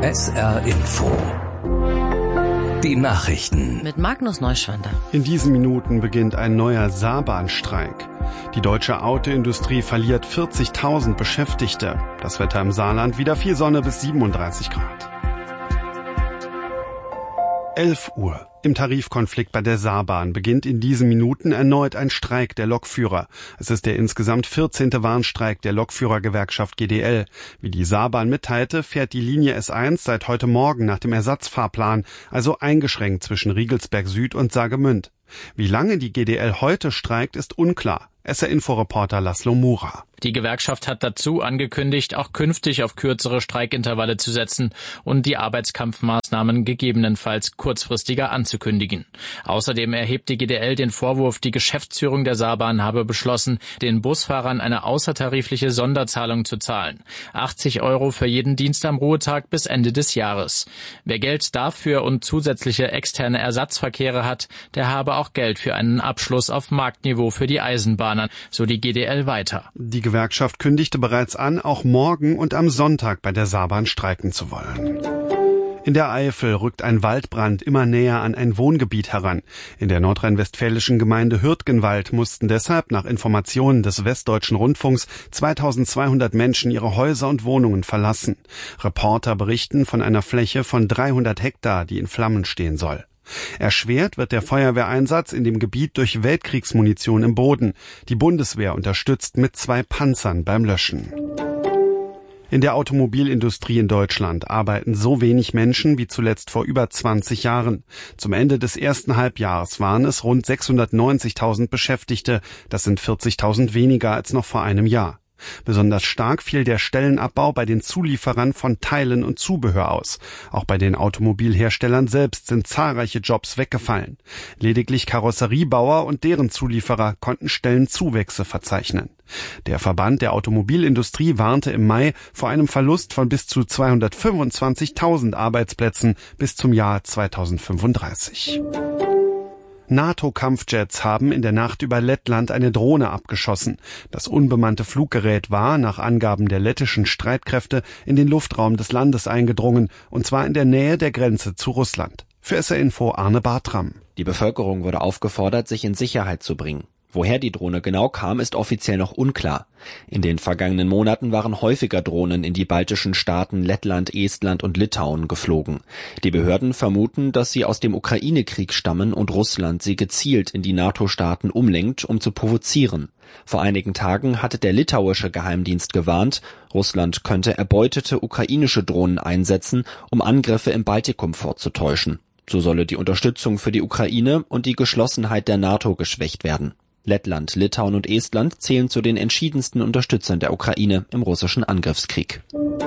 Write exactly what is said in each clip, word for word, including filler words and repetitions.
S R Info. Die Nachrichten. Mit Magnus Neuschwander. In diesen Minuten beginnt ein neuer Saarbahnstreik. Die deutsche Autoindustrie verliert vierzigtausend Beschäftigte. Das Wetter im Saarland wieder viel Sonne bis siebenunddreißig Grad. elf Uhr. Im Tarifkonflikt bei der Saarbahn beginnt in diesen Minuten erneut ein Streik der Lokführer. Es ist der insgesamt vierzehnte Warnstreik der Lokführergewerkschaft G D L. Wie die Saarbahn mitteilte, fährt die Linie S eins seit heute Morgen nach dem Ersatzfahrplan, also eingeschränkt zwischen Riegelsberg Süd und Saargemünd. Wie lange die G D L heute streikt, ist unklar. S R-Info-Reporter Laszlo Mura. Die Gewerkschaft hat dazu angekündigt, auch künftig auf kürzere Streikintervalle zu setzen und die Arbeitskampfmaßnahmen gegebenenfalls kurzfristiger anzukündigen. Außerdem erhebt die G D L den Vorwurf, die Geschäftsführung der Saarbahn habe beschlossen, den Busfahrern eine außertarifliche Sonderzahlung zu zahlen. achtzig Euro für jeden Dienst am Ruhetag bis Ende des Jahres. Wer Geld dafür und zusätzliche externe Ersatzverkehre hat, der habe auch Geld für einen Abschluss auf Marktniveau für die Eisenbahner, so die G D L weiter. Die Die Gewerkschaft kündigte bereits an, auch morgen und am Sonntag bei der Saarbahn streiken zu wollen. In der Eifel rückt ein Waldbrand immer näher an ein Wohngebiet heran. In der nordrhein-westfälischen Gemeinde Hürtgenwald mussten deshalb nach Informationen des Westdeutschen Rundfunks zweitausendzweihundert Menschen ihre Häuser und Wohnungen verlassen. Reporter berichten von einer Fläche von dreihundert Hektar, die in Flammen stehen soll. Erschwert wird der Feuerwehreinsatz in dem Gebiet durch Weltkriegsmunition im Boden. Die Bundeswehr unterstützt mit zwei Panzern beim Löschen. In der Automobilindustrie in Deutschland arbeiten so wenig Menschen wie zuletzt vor über zwanzig Jahren. Zum Ende des ersten Halbjahres waren es rund sechshundertneunzigtausend Beschäftigte. Das sind vierzigtausend weniger als noch vor einem Jahr. Besonders stark fiel der Stellenabbau bei den Zulieferern von Teilen und Zubehör aus. Auch bei den Automobilherstellern selbst sind zahlreiche Jobs weggefallen. Lediglich Karosseriebauer und deren Zulieferer konnten Stellenzuwächse verzeichnen. Der Verband der Automobilindustrie warnte im Mai vor einem Verlust von bis zu zweihundertfünfundzwanzigtausend Arbeitsplätzen bis zum Jahr zweitausendfünfunddreißig. NATO-Kampfjets haben in der Nacht über Lettland eine Drohne abgeschossen. Das unbemannte Fluggerät war, nach Angaben der lettischen Streitkräfte, in den Luftraum des Landes eingedrungen, und zwar in der Nähe der Grenze zu Russland. Für S R-Info Arne Bartram. Die Bevölkerung wurde aufgefordert, sich in Sicherheit zu bringen. Woher die Drohne genau kam, ist offiziell noch unklar. In den vergangenen Monaten waren häufiger Drohnen in die baltischen Staaten Lettland, Estland und Litauen geflogen. Die Behörden vermuten, dass sie aus dem Ukraine-Krieg stammen und Russland sie gezielt in die NATO-Staaten umlenkt, um zu provozieren. Vor einigen Tagen hatte der litauische Geheimdienst gewarnt, Russland könnte erbeutete ukrainische Drohnen einsetzen, um Angriffe im Baltikum vorzutäuschen. So solle die Unterstützung für die Ukraine und die Geschlossenheit der NATO geschwächt werden. Lettland, Litauen und Estland zählen zu den entschiedensten Unterstützern der Ukraine im russischen Angriffskrieg.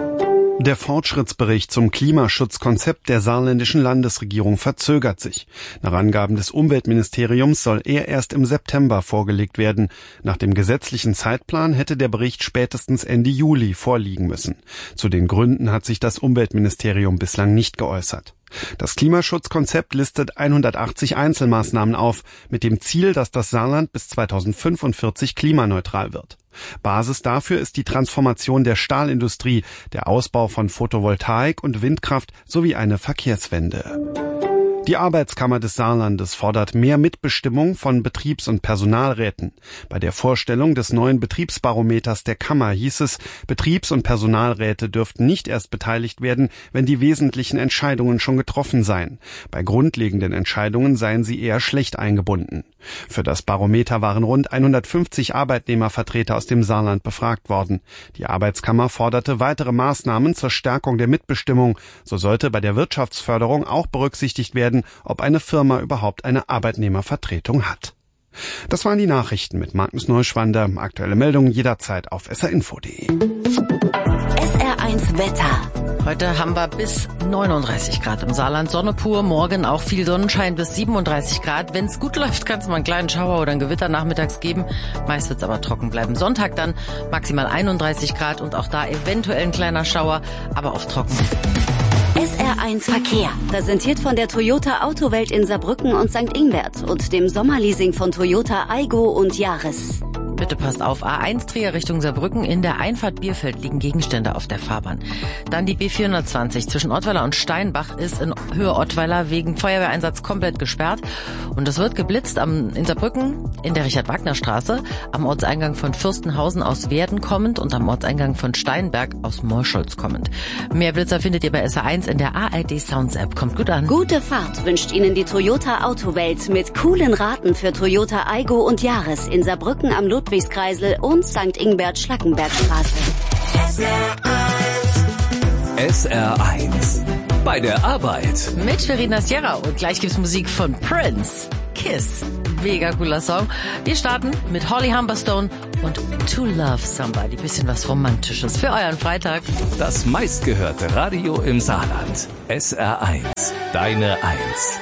Der Fortschrittsbericht zum Klimaschutzkonzept der saarländischen Landesregierung verzögert sich. Nach Angaben des Umweltministeriums soll er erst im September vorgelegt werden. Nach dem gesetzlichen Zeitplan hätte der Bericht spätestens Ende Juli vorliegen müssen. Zu den Gründen hat sich das Umweltministerium bislang nicht geäußert. Das Klimaschutzkonzept listet hundertachtzig Einzelmaßnahmen auf, mit dem Ziel, dass das Saarland bis zweitausendfünfundvierzig klimaneutral wird. Basis dafür ist die Transformation der Stahlindustrie, der Ausbau von Photovoltaik und Windkraft sowie eine Verkehrswende. Die Arbeitskammer des Saarlandes fordert mehr Mitbestimmung von Betriebs- und Personalräten. Bei der Vorstellung des neuen Betriebsbarometers der Kammer hieß es, Betriebs- und Personalräte dürften nicht erst beteiligt werden, wenn die wesentlichen Entscheidungen schon getroffen seien. Bei grundlegenden Entscheidungen seien sie eher schlecht eingebunden. Für das Barometer waren rund hundertfünfzig Arbeitnehmervertreter aus dem Saarland befragt worden. Die Arbeitskammer forderte weitere Maßnahmen zur Stärkung der Mitbestimmung. So sollte bei der Wirtschaftsförderung auch berücksichtigt werden, ob eine Firma überhaupt eine Arbeitnehmervertretung hat. Das waren die Nachrichten mit Magnus Neuschwander. Aktuelle Meldungen jederzeit auf s r info punkt d e. S R eins Wetter. Heute haben wir bis neununddreißig Grad im Saarland, Sonne pur, morgen auch viel Sonnenschein bis siebenunddreißig Grad. Wenn es gut läuft, kann es mal einen kleinen Schauer oder ein Gewitter nachmittags geben. Meist wird es aber trocken bleiben. Sonntag dann maximal einunddreißig Grad und auch da eventuell ein kleiner Schauer, aber oft trocken. S R eins Verkehr, präsentiert von der Toyota Autowelt in Saarbrücken und Sankt Ingbert und dem Sommerleasing von Toyota Aygo und Yaris. Bitte passt auf, A eins Trier Richtung Saarbrücken. In der Einfahrt Bierfeld liegen Gegenstände auf der Fahrbahn. Dann die B vierhundertzwanzig zwischen Ottweiler und Steinbach ist in Höhe Ottweiler wegen Feuerwehreinsatz komplett gesperrt. Und es wird geblitzt am, in Saarbrücken in der Richard-Wagner-Straße, am Ortseingang von Fürstenhausen aus Werden kommend und am Ortseingang von Steinberg aus Morscholz kommend. Mehr Blitzer findet ihr bei S R eins in der A R D Sounds App. Kommt gut an. Gute Fahrt wünscht Ihnen die Toyota Autowelt mit coolen Raten für Toyota Aygo und Yaris in Saarbrücken am Ludwigskreisel und Sankt Ingbert Schlackenbergstraße. S R eins. Bei der Arbeit. Mit Verena Sierra und gleich gibt's Musik von Prince. Kiss. Mega cooler Song. Wir starten mit Holly Humberstone und To Love Somebody. Bisschen was Romantisches für euren Freitag. Das meistgehörte Radio im Saarland. S R eins. Deine Eins.